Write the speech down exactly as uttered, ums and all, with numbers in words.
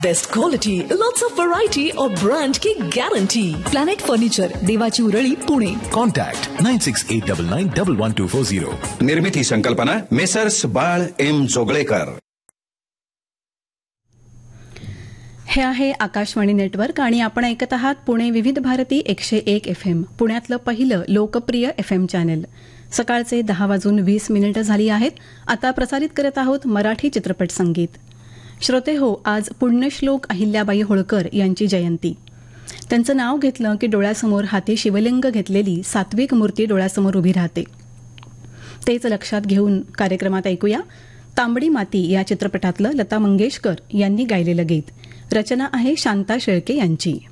Best quality, lots of variety और brand की guarantee. Planet furniture, देवाची Urali, Pune. Contact nine six eight double nine double one two four zero. निर्मिती संकल्पना messrs बाळ M Joglekar. हे आहे Akashvani network आणि आपण ऐकत आहात पुणे विविध भारती एकशे एक एफ एम, पुण्यातलं पहिलं लोकप्रिय एफ एम चॅनेल. सकाळचे दहा वाजून वीस मिनिटं झाली आहेत. आता प्रसारित करत आहोत मराठी चित्रपट संगीत. श्रोते हो, आज पुण्यश्लोक अहिल्याबाई होळकर यांची जयंती. त्यांचं नाव घेतलं की डोळ्यासमोर हाती शिवलिंग घेतलेली सात्विक मूर्ती डोळ्यासमोर उभी राहते. तेच लक्षात घेऊन कार्यक्रमात ऐकूया तांबडी माती या चित्रपटातलं लता मंगेशकर यांनी गायलेलं गीत. रचना आहे शांता शेळके यांची.